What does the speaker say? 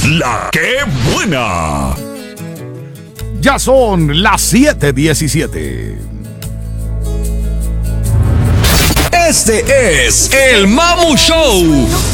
La que buena. Ya son las 7:17. Este es el Mamu Show.